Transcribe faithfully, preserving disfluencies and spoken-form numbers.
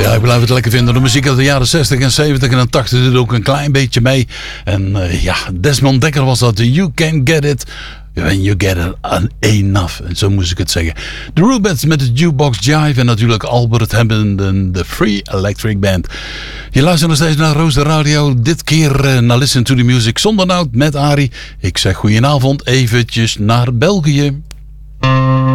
Ja, ik blijf het lekker vinden. De muziek uit de jaren zestig en zeventig en tachtig doet ook een klein beetje mee. En uh, ja, Desmond Dekker was dat. You can get it when you get it enough. En zo moest ik het zeggen. De Rubettes met de Jukebox Jive. En natuurlijk Albert hebben de, de Free Electric Band. Je luistert nog steeds naar Roos de Radio. Dit keer uh, naar Listen to the Music zonder Nout met Arie. Ik zeg goedenavond eventjes naar België.